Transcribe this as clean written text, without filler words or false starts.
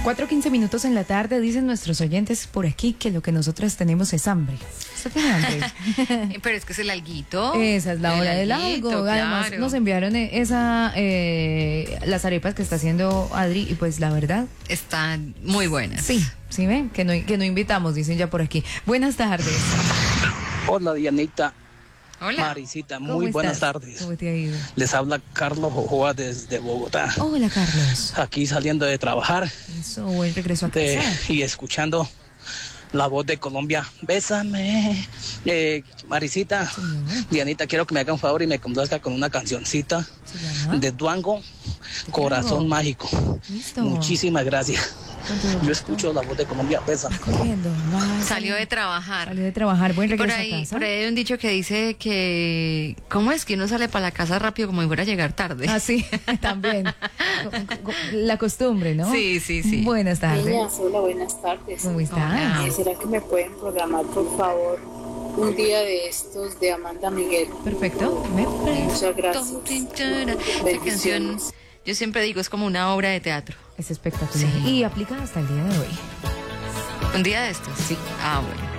4:15 en la tarde, dicen nuestros oyentes por aquí que lo que nosotras tenemos es hambre. ¿Usted tiene hambre? Pero es que es el alguito. Esa es la hora del algo. Claro. Además, nos enviaron las arepas que está haciendo Adri y pues la verdad... Están muy buenas. Sí, sí ven, que no invitamos, dicen ya por aquí. Buenas tardes. Hola, Dianita. Hola. Marisita, ¿Cómo muy buenas estás? tardes. ¿Cómo te ha ido? Les habla Carlos Jojoa desde Bogotá. Hola, Carlos. Aquí saliendo de trabajar Eso, buen regreso a casa. y escuchando la voz de Colombia. Bésame. Marisita, Señor. Dianita, quiero que me haga un favor y me complazca con una cancioncita ¿Se llama? de Duango, Corazón Mágico. Listo. Muchísimas gracias. Con todo Yo gusto. escucho la voz de Colombia. Bésame. Corriendo. Salió de trabajar. Salió de trabajar. Buen regreso a casa. Por ahí hay un dicho que dice que... ¿Cómo es que uno sale para la casa rápido como si fuera a llegar tarde? Ah, sí, también. La costumbre, ¿no? Sí, sí, sí. Buenas tardes. Niñas, hola, buenas tardes. ¿Cómo estás? Hola. ¿Será que me pueden programar, por favor, un día de estos de Amanda Miguel? Perfecto. Muchas gracias. Esa canción, yo siempre digo, es como una obra de teatro. Es espectacular. Sí. Y aplica hasta el día de hoy. ¿Un día de estos? Sí. Ah, bueno.